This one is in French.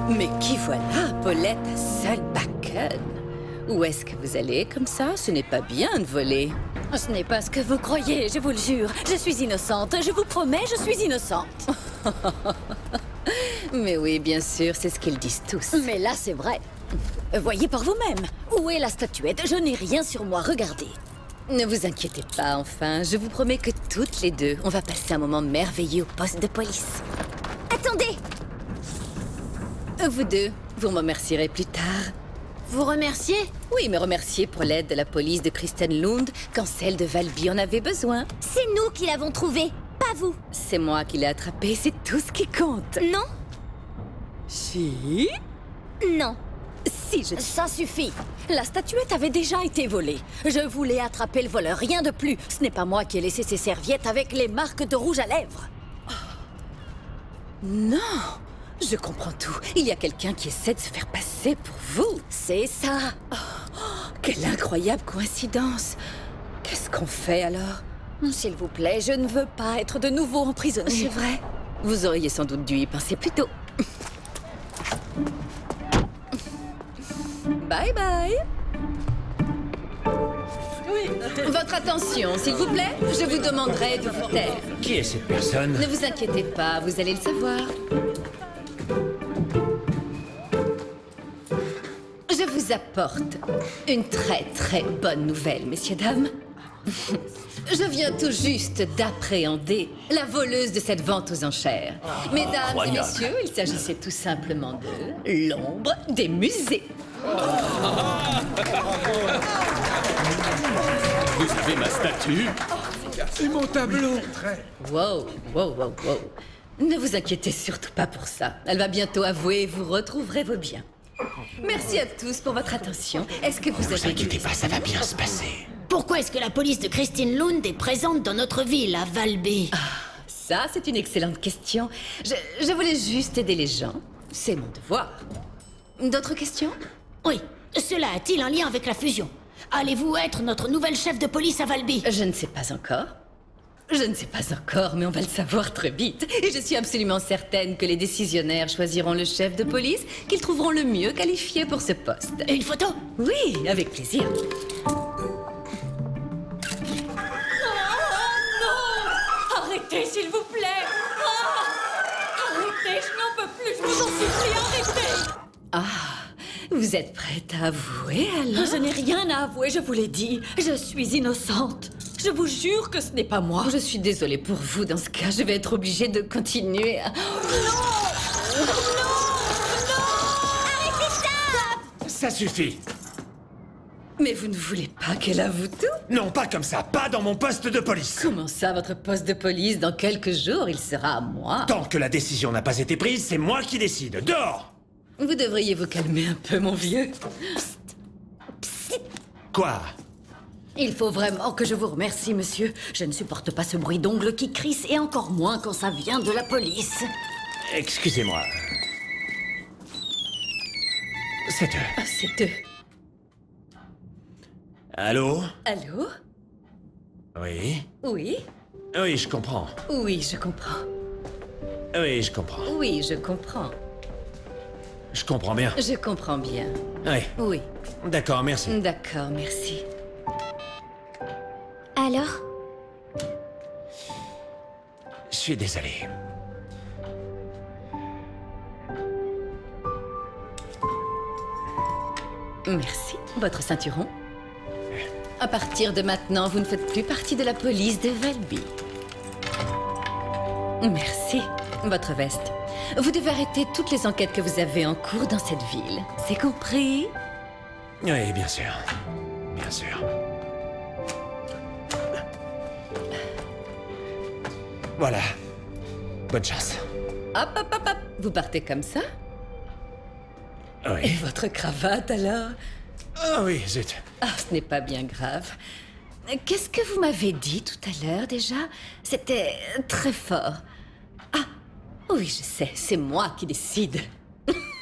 Mais qui voilà, Paulette, seule Bacon? Où est-ce que vous allez comme ça? Ce n'est pas bien de voler. Ce n'est pas ce que vous croyez, je vous le jure. Je suis innocente, je vous promets, je suis innocente. Mais oui, bien sûr, c'est ce qu'ils disent tous. Mais là, c'est vrai. Voyez par vous-même. Où est la statuette? Je n'ai rien sur moi, regardez. Ne vous inquiétez pas, enfin. Je vous promets que toutes les deux, on va passer un moment merveilleux au poste de police. Attendez! Vous deux, vous me remercierez plus tard. Vous remerciez? Oui, me remercier pour l'aide de la police de Kristen Lund quand celle de Valby en avait besoin. C'est nous qui l'avons trouvé, pas vous. C'est moi qui l'ai attrapé, c'est tout ce qui compte. Non? Si? Non. Si, je... Ça suffit. La statuette avait déjà été volée. Je voulais attraper le voleur, rien de plus. Ce n'est pas moi qui ai laissé ces serviettes avec les marques de rouge à lèvres. Non! Je comprends tout. Il y a quelqu'un qui essaie de se faire passer pour vous. C'est ça. Quelle incroyable coïncidence. Qu'est-ce qu'on fait alors? S'il vous plaît, je ne veux pas être de nouveau emprisonnée. C'est vrai. Vous auriez sans doute dû y penser plus tôt. Bye bye. Oui. Votre attention, s'il vous plaît. Je vous demanderai de vous taire. Qui est cette personne? Ne vous inquiétez pas, vous allez le savoir. Je vous apporte une très bonne nouvelle, messieurs, dames. Je viens tout juste d'appréhender la voleuse de cette vente aux enchères. Mesdames et incroyable. messieurs, il s'agissait tout simplement de l'ombre des musées. Vous avez ma statue? Et mon tableau. Wow. Ne vous inquiétez surtout pas pour ça. Elle va bientôt avouer et vous retrouverez vos biens. Merci à tous pour votre attention. Est-ce que vous Ne vous avez... inquiétez pas, ça va bien se passer. Pourquoi est-ce que la police de Kristen Lund est présente dans notre ville, à Valby? Ça, c'est une excellente question. Je voulais juste aider les gens. C'est mon devoir. D'autres questions? Oui, cela a-t-il un lien avec la fusion? Allez-vous être notre nouvelle chef de police à Valby? Je ne sais pas encore. Je ne sais pas encore, mais on va le savoir très vite. Et je suis absolument certaine que les décisionnaires choisiront le chef de police qu'ils trouveront le mieux qualifié pour ce poste. Une photo? Oui, avec plaisir. Arrêtez, s'il vous plaît. Arrêtez, je n'en peux plus, je vous en supplie, arrêtez. Vous êtes prête à avouer, alors? Je n'ai rien à avouer, je vous l'ai dit. Je suis innocente. Je vous jure que ce n'est pas moi. Je suis désolée pour vous. Dans ce cas, je vais être obligée de continuer à... Ça suffit. Mais vous ne voulez pas qu'elle avoue tout? Non, pas comme ça, pas dans mon poste de police. Comment ça, votre poste de police? Dans quelques jours, il sera à moi. Tant que la décision n'a pas été prise, c'est moi qui décide. Dehors! Vous devriez vous calmer un peu, mon vieux. Quoi? Il faut vraiment que je vous remercie, monsieur. Je ne supporte pas ce bruit d'ongles qui crisse, et encore moins quand ça vient de la police. Excusez-moi. C'est eux. Ah, c'est eux. Allô? Allô? Oui? Oui? Oui, je comprends. Oui, je comprends. Oui, je comprends. Oui, je comprends. Je comprends bien. Je comprends bien. Oui. Oui. D'accord, merci. D'accord, merci. Alors? Je suis désolé. Merci. Votre ceinturon? À partir de maintenant, vous ne faites plus partie de la police de Valby. Merci. Votre veste. Vous devez arrêter toutes les enquêtes que vous avez en cours dans cette ville. C'est compris? Oui, bien sûr. Bien sûr. Voilà. Bonne chance. Hop. Vous partez comme ça? Et Oui. votre cravate, alors? Ah oui, zut. Ah, ce n'est pas bien grave. Qu'est-ce que vous m'avez dit tout à l'heure, déjà? C'était très fort. Ah, oui, je sais, c'est moi qui décide.